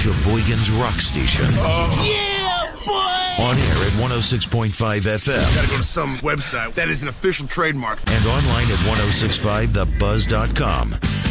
Sheboygan's rock station. Yeah, boy! On air at 106.5 FM. Gotta go to some website that is an official trademark. And online at 1065thebuzz.com.